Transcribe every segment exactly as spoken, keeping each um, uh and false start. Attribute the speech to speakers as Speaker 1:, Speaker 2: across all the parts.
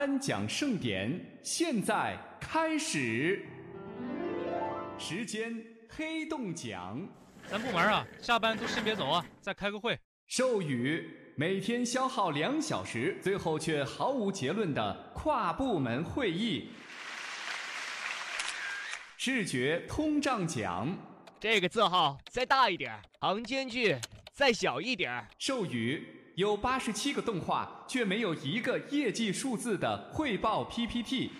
Speaker 1: 颁奖盛典现在开始，时间黑洞奖。
Speaker 2: 咱部门啊，下班都先别走啊，再开个会。
Speaker 1: 授予每天消耗两小时，最后却毫无结论的跨部门会议。视觉通胀奖。
Speaker 3: 这个字号再大一点，行间距再小一点。
Speaker 1: 授予有八十七个动画，却没有一个业绩数字的汇报 P P T。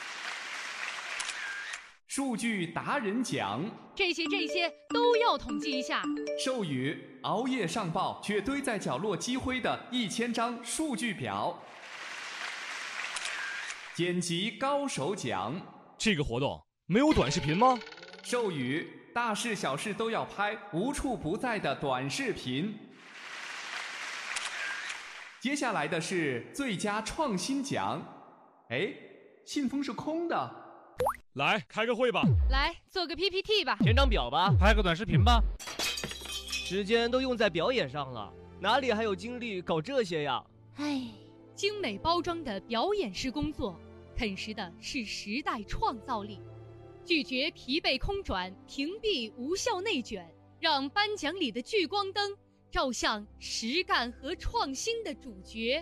Speaker 1: 数据达人奖。
Speaker 4: 这些这些都要统计一下。
Speaker 1: 授予熬夜上报却堆在角落积灰的一千张数据表。剪辑高手奖。
Speaker 5: 这个活动没有短视频吗？
Speaker 1: 授予大事小事都要拍，无处不在的短视频。接下来的是最佳创新奖。哎，信封是空的。
Speaker 5: 来开个会吧。
Speaker 4: 来做个 P P T 吧。
Speaker 3: 填张表吧。
Speaker 2: 拍个短视频吧。
Speaker 3: 时间都用在表演上了，哪里还有精力搞这些呀？
Speaker 4: 唉，精美包装的表演式工作，啃食的是时代创造力。拒绝疲惫空转，屏蔽无效内卷，让颁奖里的聚光灯照向实干和创新的主角。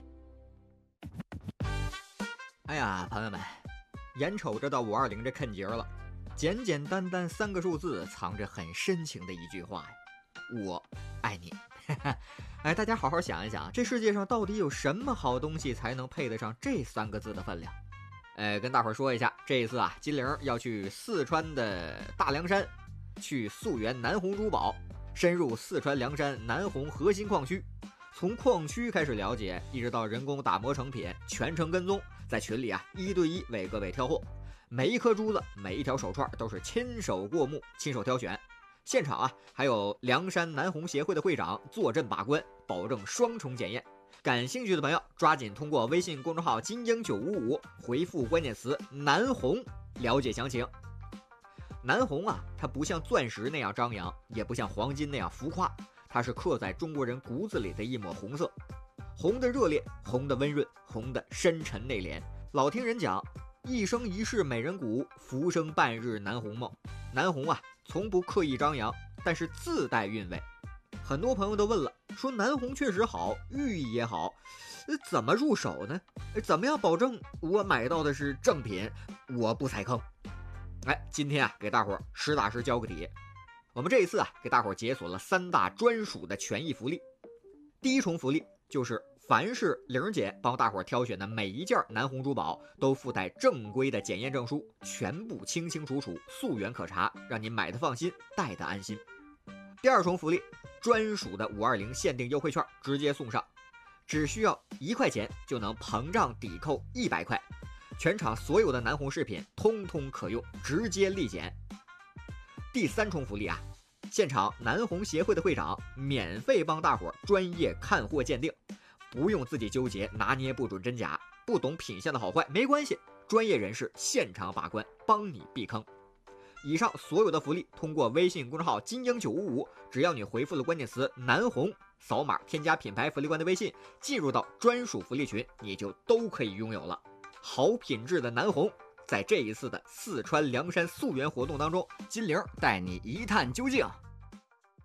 Speaker 6: 哎呀，朋友们，眼瞅着到五二零这坎节了，简简单单三个数字，藏着很深情的一句话呀：我爱你。哎，大家好好想一想，这世界上到底有什么好东西才能配得上这三个字的分量？哎，跟大伙儿说一下，这一次啊，金玲要去四川的大凉山，去溯源南红珠宝，深入四川凉山南红核心矿区，从矿区开始了解，一直到人工打磨成品，全程跟踪，在群里啊一对一为各位挑货，每一颗珠子，每一条手串都是亲手过目，亲手挑选。现场啊，还有凉山南红协会的会长坐镇把关，保证双重检验。感兴趣的朋友抓紧通过微信公众号金鹰九五五回复关键词南红了解详情。南红啊，它不像钻石那样张扬，也不像黄金那样浮夸，它是刻在中国人骨子里的一抹红色，红的热烈，红的温润，红的深沉内敛。老听人讲，一生一世美人骨，浮生半日南红梦。南红啊，从不刻意张扬，但是自带韵味。很多朋友都问了，说南红确实好，寓意也好，怎么入手呢？怎么样保证我买到的是正品，我不踩坑？哎，今天啊，给大伙儿实打实交个底。我们这一次啊，给大伙儿解锁了三大专属的权益福利。第一重福利就是凡是玲姐帮大伙儿挑选的每一件南红珠宝，都附带正规的检验证书，全部清清楚楚，溯源可查，让你买的放心，戴的安心。第二重福利，专属的五二零限定优惠券直接送上，只需要一块钱就能膨胀抵扣一百块，全场所有的南红饰品通通可用，直接立减。第三重福利啊，现场南红协会的会长免费帮大伙专业看货鉴定，不用自己纠结拿捏不准真假，不懂品相的好坏没关系，专业人士现场把关，帮你避坑。以上所有的福利通过微信公众号金鹰九五五，只要你回复了关键词南红，扫码添加品牌福利官的微信，进入到专属福利群，你就都可以拥有了。好品质的南红，在这一次的四川凉山溯源活动当中，金玲带你一探究竟。